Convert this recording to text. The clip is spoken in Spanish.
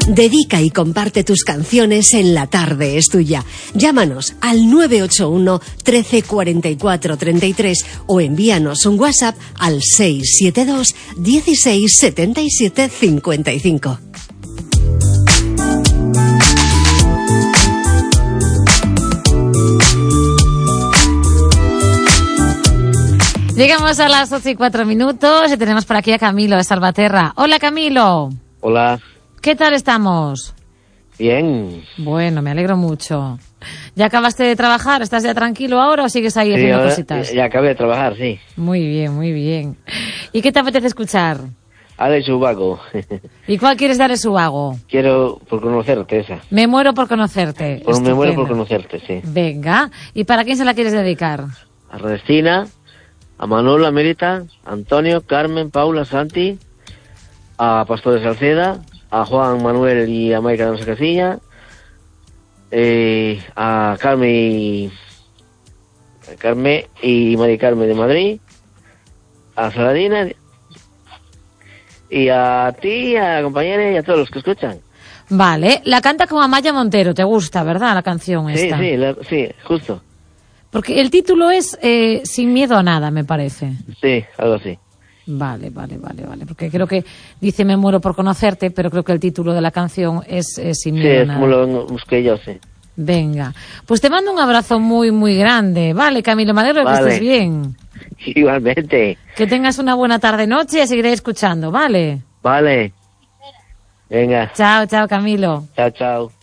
Dedica y comparte tus canciones en La Tarde es Tuya. Llámanos al 981 13 44 33 o envíanos un WhatsApp al 672 16 77 55. Llegamos a las 8:04 y tenemos por aquí a Camilo de Salvaterra. Hola, Camilo. Hola. ¿Qué tal estamos? Bien. Bueno, me alegro mucho. ¿Ya acabaste de trabajar? ¿Estás ya tranquilo ahora o sigues ahí haciendo ahora cositas? Ya acabé de trabajar, sí. Muy bien, muy bien. ¿Y qué te apetece escuchar? Alex Ubago. ¿Y cuál quieres dar su vago? Quiero por conocerte esa. Me muero por conocerte. Me muero por Estupendo. conocerte, sí. Venga. ¿Y para quién se la quieres dedicar? A Restina, a Manolo, a Mérita, a Antonio, Carmen, Paula, Santi, a Pastor de Salceda, a Juan Manuel y a Maica de Nuestra Casilla, a Carmen y Mari Carmen de Madrid, a Saladina y a ti, a la compañera y a todos los que escuchan. Vale. La canta con Amaya Montero. ¿Te gusta, verdad, la canción esta? Sí, justo. Porque el título es Sin miedo a nada, me parece. Sí, algo así. Vale. Porque creo que dice Me muero por conocerte, pero creo que el título de la canción es Sin miedo a Sí, es nada. como lo busqué yo, sí. Venga. Pues te mando un abrazo muy, muy grande. Vale, Camilo, me alegro de que estés bien. Igualmente. Que tengas una buena tarde-noche y a seguiré escuchando, ¿vale? Vale. Venga. Chao, Camilo. Chao.